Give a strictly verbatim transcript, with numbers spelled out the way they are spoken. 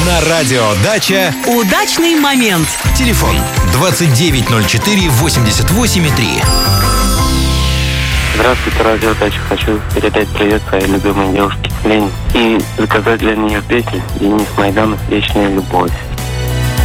На радио «Дача» удачный момент. Телефон двадцать девять ноль четыре восемьдесят восемь три. Здравствуйте, радио «Дача». Хочу передать привет своей любимой девушке Лене и заказать для нее песню Денис Майданов «Вечная любовь».